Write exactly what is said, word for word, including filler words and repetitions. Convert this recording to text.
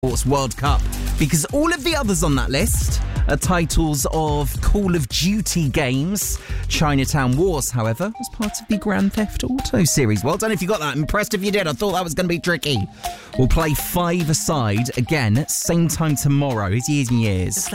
Sports World Cup, because all of the others on that list are titles of Call of Duty games. Chinatown Wars, however, was part of the Grand Theft Auto series. Well done if you got that. I'm impressed if you did. I thought that was going to be tricky. We'll play five-a-side again, same time tomorrow. It's years and years.